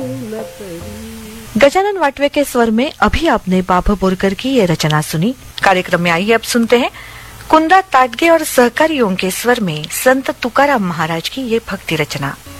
गजानन वाटवे के स्वर में अभी आपने बाबा बोरकर की ये रचना सुनी। कार्यक्रम में आइए अब सुनते हैं कुंदा ताटगे और सहकारियों के स्वर में संत तुकाराम महाराज की ये भक्ति रचना।